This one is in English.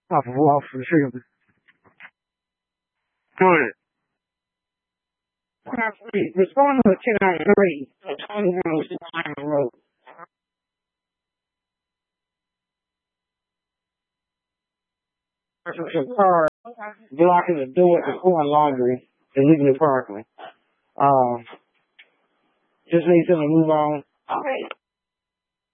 大符号服饰。对。The phone was 293. The 21 is on the road. There's a car blocking the door to pouring laundry illegally parking. Just need to move on. Okay.